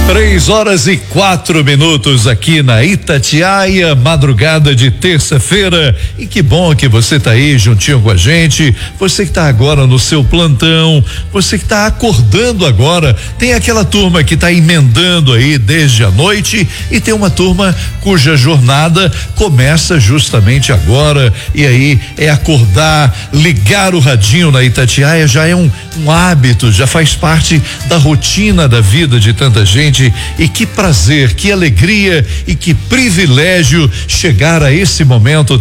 3h04 aqui na Itatiaia, madrugada de terça-feira. E que bom que você tá aí juntinho com a gente. Você que tá agora no seu plantão, você que tá acordando agora. Tem aquela turma que tá emendando aí desde a noite e tem uma turma cuja jornada começa justamente agora. E aí é acordar, ligar o radinho na Itatiaia já é um hábito, já faz parte da rotina da vida de tanta gente. E que prazer, que alegria e que privilégio chegar a esse momento,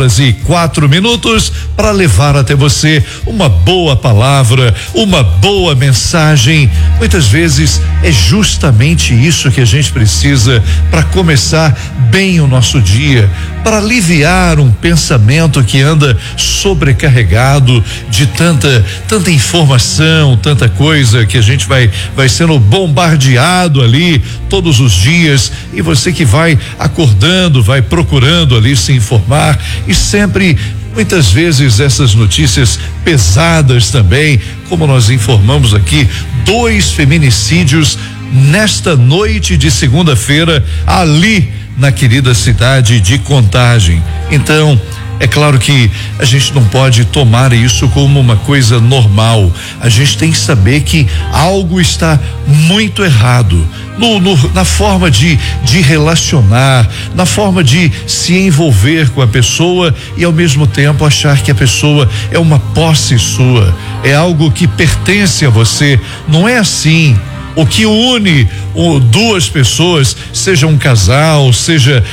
3h04, para levar até você uma boa palavra, uma boa mensagem. Muitas vezes é justamente isso que a gente precisa para começar bem o nosso dia, para aliviar um pensamento que anda sobrecarregado de tanta informação, tanta coisa que a gente vai sendo bombardeado ali todos os dias, e você que vai acordando, vai procurando ali se informar, e sempre muitas vezes essas notícias pesadas também, como nós informamos aqui, 2 feminicídios nesta noite de segunda-feira ali na querida cidade de Contagem. Então, é claro que a gente não pode tomar isso como uma coisa normal. A gente tem que saber que algo está muito errado na forma de relacionar, na forma de se envolver com a pessoa e ao mesmo tempo achar que a pessoa é uma posse sua, é algo que pertence a você. Não é assim. O que une duas pessoas, seja um casal, seja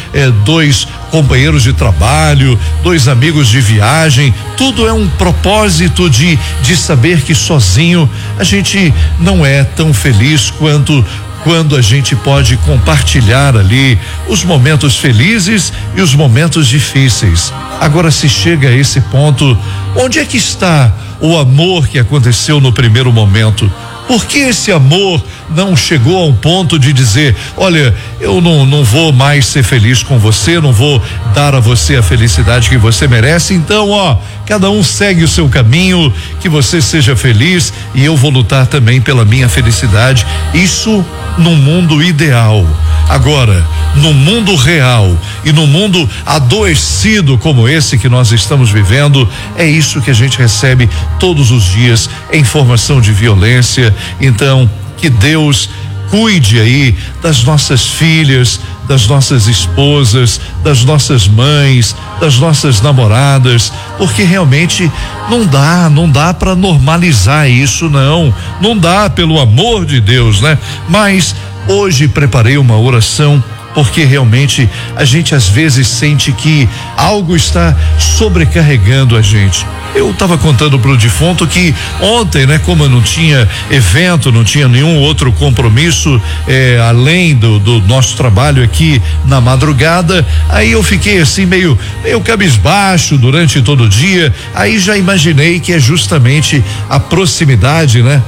2 companheiros de trabalho, 2 amigos de viagem, tudo é um propósito de saber que sozinho a gente não é tão feliz quanto quando a gente pode compartilhar ali os momentos felizes e os momentos difíceis. Agora, se chega a esse ponto, onde é que está o amor que aconteceu no primeiro momento? Por que esse amor não chegou a um ponto de dizer, olha, eu não vou mais ser feliz com você, não vou dar a você a felicidade que você merece, então, cada um segue o seu caminho, que você seja feliz e eu vou lutar também pela minha felicidade. Isso no mundo ideal. Agora, no mundo real e no mundo adoecido como esse que nós estamos vivendo, é isso que a gente recebe todos os dias, é informação de violência. Então, que Deus cuide aí das nossas filhas, das nossas esposas, das nossas mães, das nossas namoradas, porque realmente não dá para normalizar isso, não dá, pelo amor de Deus, né? Mas hoje preparei uma oração porque realmente a gente às vezes sente que algo está sobrecarregando a gente. Eu estava contando pro defunto que ontem, né, como eu não tinha evento, não tinha nenhum outro compromisso, além do nosso trabalho aqui na madrugada, aí eu fiquei assim meio cabisbaixo durante todo o dia. Aí já imaginei que é justamente a proximidade, né?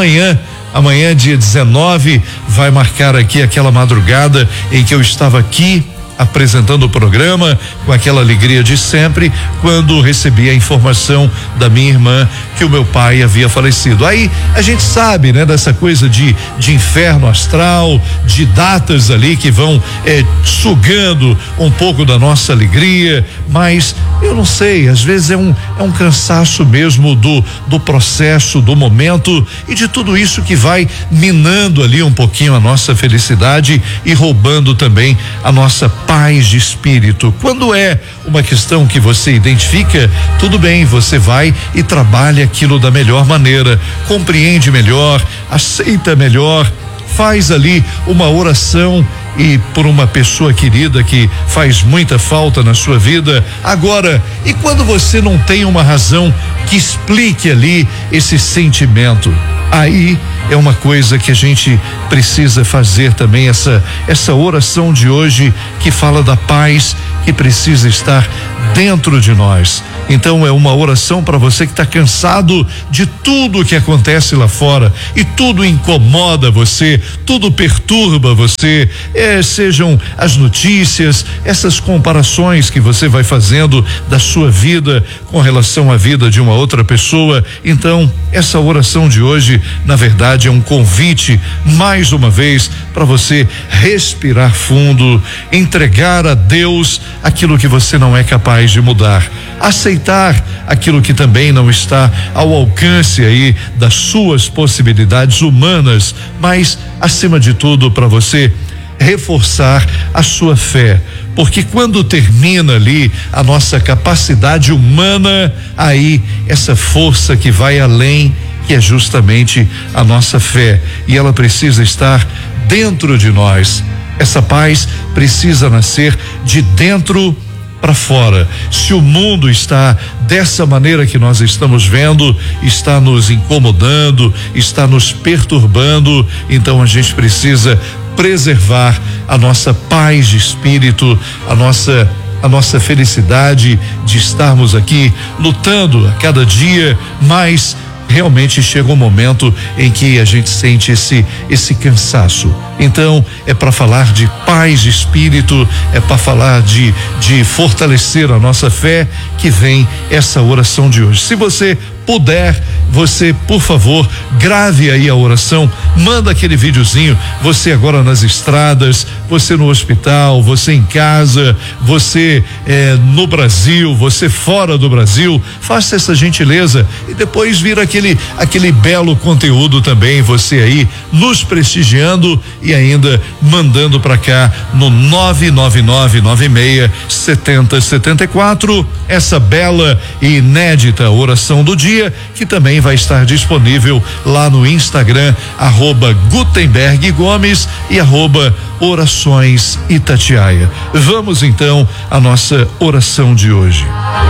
Amanhã, dia 19, vai marcar aqui aquela madrugada em que eu estava aqui apresentando o programa com aquela alegria de sempre, quando recebi a informação da minha irmã que o meu pai havia falecido. Aí a gente sabe, né, dessa coisa de inferno astral, de datas ali que vão sugando um pouco da nossa alegria, mas eu não sei, às vezes é um cansaço mesmo do processo, do momento e de tudo isso que vai minando ali um pouquinho a nossa felicidade e roubando também a nossa paz de espírito. Quando é uma questão que você identifica, tudo bem, você vai e trabalha aquilo da melhor maneira, compreende melhor, aceita melhor, faz ali uma oração e por uma pessoa querida que faz muita falta na sua vida. Agora, e quando você não tem uma razão que explique ali esse sentimento? Aí é uma coisa que a gente precisa fazer também, essa oração de hoje que fala da paz que precisa estar dentro de nós. Então é uma oração para você que está cansado de tudo que acontece lá fora e tudo incomoda você, tudo perturba você, sejam as notícias, essas comparações que você vai fazendo da sua vida com relação à vida de uma outra pessoa. Então, essa oração de hoje, na verdade, é um convite, mais uma vez, para você respirar fundo, entregar a Deus aquilo que você não é capaz de mudar, aceitar aquilo que também não está ao alcance aí das suas possibilidades humanas, mas, acima de tudo, para você reforçar a sua fé, porque quando termina ali a nossa capacidade humana, aí essa força que vai além, que é justamente a nossa fé, e ela precisa estar dentro de nós. Essa paz precisa nascer de dentro para fora. Se o mundo está dessa maneira que nós estamos vendo, está nos incomodando, está nos perturbando, então a gente precisa preservar a nossa paz de espírito, a nossa felicidade de estarmos aqui lutando a cada dia, mas realmente chega um momento em que a gente sente esse cansaço. Então é para falar de paz de espírito, é para falar de fortalecer a nossa fé que vem essa oração de hoje. Se você puder, você, por favor, grave aí a oração, manda aquele videozinho, você agora nas estradas, você no hospital, você em casa, você no Brasil, você fora do Brasil, faça essa gentileza e depois vira aquele belo conteúdo também, você aí nos prestigiando e ainda mandando para cá no 999967074 essa bela e inédita oração do dia, que também vai estar disponível lá no Instagram, @Gutenberg Gomes e @Orações Itatiaia. Vamos então à nossa oração de hoje.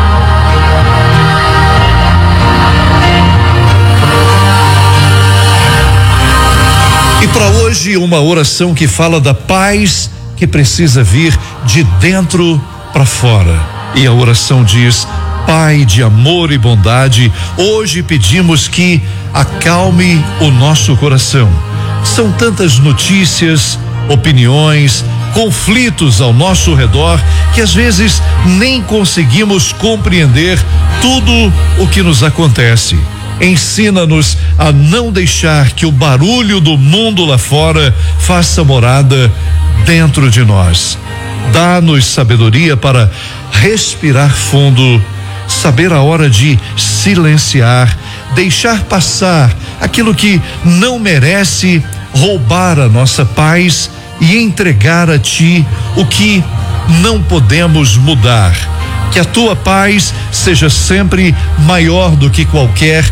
E para hoje, uma oração que fala da paz que precisa vir de dentro para fora. E a oração diz: Pai de amor e bondade, hoje pedimos que acalme o nosso coração. São tantas notícias, opiniões, conflitos ao nosso redor que às vezes nem conseguimos compreender tudo o que nos acontece. Ensina-nos a não deixar que o barulho do mundo lá fora faça morada dentro de nós. Dá-nos sabedoria para respirar fundo, saber a hora de silenciar, deixar passar aquilo que não merece roubar a nossa paz e entregar a Ti o que não podemos mudar. Que a Tua paz seja sempre maior do que qualquer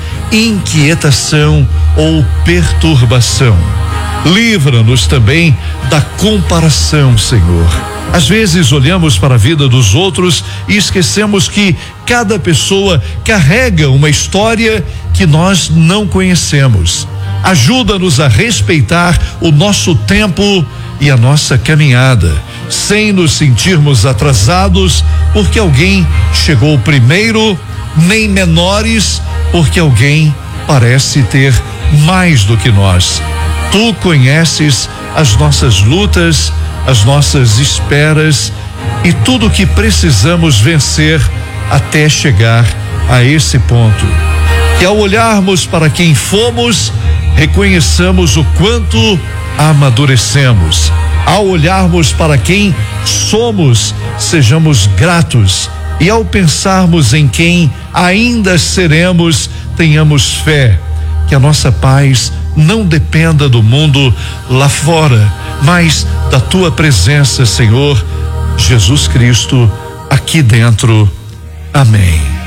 inquietação ou perturbação. Livra-nos também da comparação, Senhor. Às vezes olhamos para a vida dos outros e esquecemos que cada pessoa carrega uma história que nós não conhecemos. Ajuda-nos a respeitar o nosso tempo e a nossa caminhada, sem nos sentirmos atrasados porque alguém chegou primeiro, nem menores porque alguém parece ter mais do que nós. Tu conheces as nossas lutas, as nossas esperas e tudo o que precisamos vencer até chegar a esse ponto. Que ao olharmos para quem fomos, reconheçamos o quanto amadurecemos. Ao olharmos para quem somos, sejamos gratos. E ao pensarmos em quem ainda seremos, tenhamos fé. Que a nossa paz não dependa do mundo lá fora, mas da Tua presença, Senhor Jesus Cristo, aqui dentro. Amém.